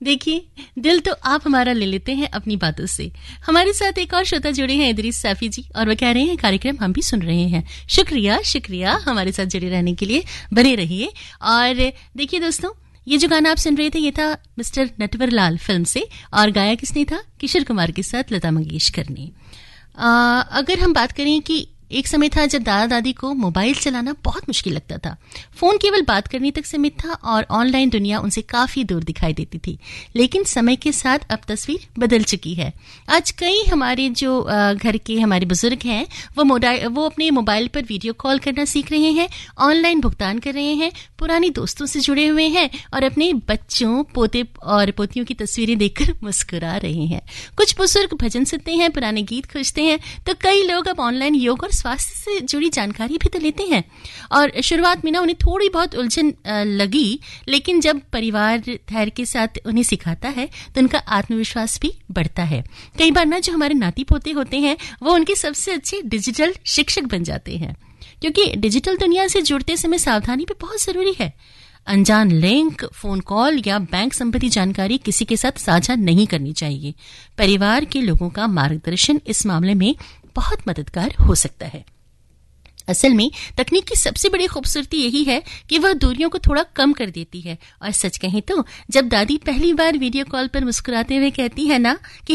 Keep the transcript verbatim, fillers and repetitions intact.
देखिए, दिल तो आप हमारा ले लेते हैं अपनी बातों से। हमारे साथ एक और श्रोता जुड़े हैं, इदरीस सैफी जी, और वो कह रहे हैं कार्यक्रम हम भी सुन रहे हैं। शुक्रिया शुक्रिया हमारे साथ जुड़े रहने के लिए, बने रहिए। और देखिए दोस्तों, ये जो गाना आप सुन रहे थे ये था मिस्टर नटवरलाल फिल्म से, और गाया किसने था? किशोर कुमार के साथ लता मंगेशकर ने। आ, अगर हम बात करें कि एक समय था जब दादा दादी को मोबाइल चलाना बहुत मुश्किल लगता था। फोन केवल बात करने तक सीमित था और ऑनलाइन दुनिया उनसे काफी दूर दिखाई देती थी। लेकिन समय के साथ अब तस्वीर बदल चुकी है। आज कई हमारे जो घर के हमारे बुजुर्ग हैं वो मोबाइल वो अपने मोबाइल पर वीडियो कॉल करना सीख रहे हैं, ऑनलाइन भुगतान कर रहे हैं, पुरानी दोस्तों से जुड़े हुए हैं और अपने बच्चों, पोते और पोतियों की तस्वीरें देखकर मुस्कुरा रहे हैं। कुछ बुजुर्ग भजन सुनते हैं, पुराने गीत खोजते हैं, तो कई लोग अब ऑनलाइन योग और स्वास्थ्य से जुड़ी जानकारी भी तो लेते हैं। और शुरुआत में ना उन्हें थोड़ी बहुत उलझन लगी, लेकिन जब परिवार धैर्य के साथ उन्हें सिखाता है तो उनका आत्मविश्वास भी बढ़ता है। कई बार ना जो हमारे नाती पोते होते हैं वो उनके सबसे अच्छे डिजिटल शिक्षक बन जाते हैं, क्योंकि डिजिटल दुनिया से जुड़ते समय सावधानी भी बहुत जरूरी है। अनजान लिंक, फोन कॉल या बैंक संबंधी जानकारी किसी के साथ साझा नहीं करनी चाहिए। परिवार के लोगों का मार्गदर्शन इस मामले में बहुत मददगार हो सकता है। असल में तकनीक की सबसे बड़ी खूबसूरती यही है कि वह दूरियों को थोड़ा कम कर देती है। और सच कहें तो जब दादी पहली बार वीडियो कॉल पर मुस्कुराते हुए कहती है ना कि